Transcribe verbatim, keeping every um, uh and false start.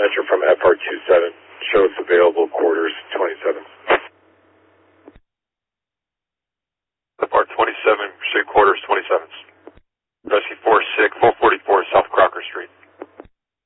Metro from F R twenty-seven. Show us available quarters twenty-seven. F R twenty-seven, show quarters twenty-sevens.